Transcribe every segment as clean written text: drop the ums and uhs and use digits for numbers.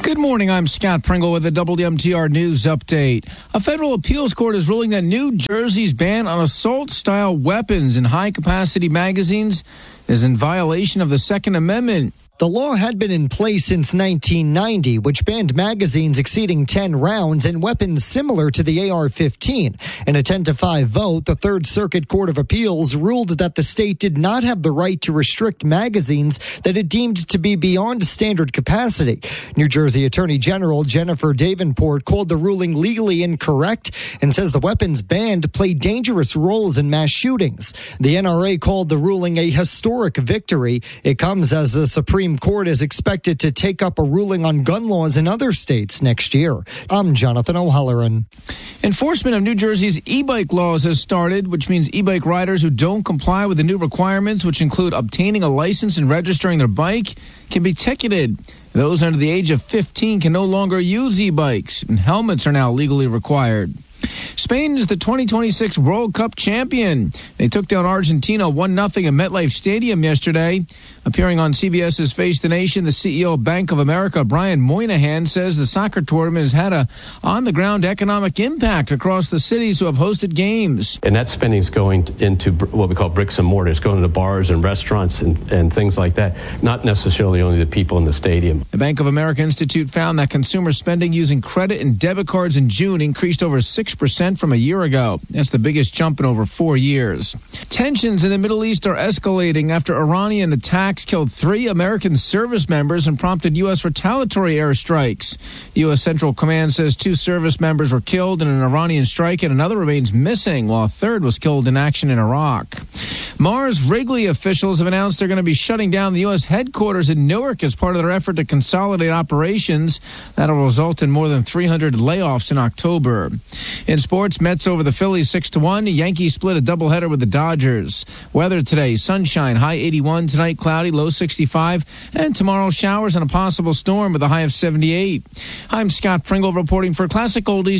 Good morning, I'm Scott Pringle with the WMTR News Update. A federal appeals court is ruling that New Jersey's ban on assault-style weapons in high-capacity magazines is in violation of the Second Amendment. The law had been in place since 1990, which banned magazines exceeding 10 rounds and weapons similar to the AR-15. In a 10-5 vote, the Third Circuit Court of Appeals ruled that the state did not have the right to restrict magazines that it deemed to be beyond standard capacity. New Jersey Attorney General Jennifer Davenport called the ruling legally incorrect and says the weapons banned play dangerous roles in mass shootings. The NRA called the ruling a historic victory. It comes as the Supreme Court is expected to take up a ruling on gun laws in other states next year. I'm Jonathan O'Halloran. Enforcement of New Jersey's e-bike laws has started, which means e-bike riders who don't comply with the new requirements, which include obtaining a license and registering their bike, can be ticketed. Those under the age of 15 can no longer use e-bikes, and helmets are now legally required. Spain is the 2026 World Cup champion. They took down Argentina 1-0 at MetLife Stadium yesterday. Appearing on CBS's Face the Nation, the CEO of Bank of America, Brian Moynihan, says the soccer tournament has had a on-the-ground economic impact across the cities who have hosted games. And that spending is going into what we call bricks and mortar. It's going to bars and restaurants and things like that, not necessarily only the people in the stadium. The Bank of America Institute found that consumer spending using credit and debit cards in June increased over 6% from a year ago. That's the biggest jump in over 4 years. Tensions in the Middle East are escalating after Iranian attacks killed 3 American service members and prompted U.S. retaliatory airstrikes. U.S. Central Command says 2 service members were killed in an Iranian strike and another remains missing, while a third was killed in action in Iraq. Mars Wrigley officials have announced they're going to be shutting down the U.S. headquarters in Newark as part of their effort to consolidate operations. That'll result in more than 300 layoffs in October. In sports, Mets over the Phillies 6-1. The Yankees split a doubleheader with the Dodgers. Weather today, sunshine, high 81. Tonight, cloudy, low 65. And tomorrow, showers and a possible storm with a high of 78. I'm Scott Pringle reporting for Classic Oldies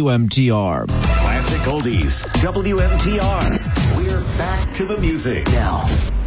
WMTR. Classic Oldies WMTR. We're back to the music now.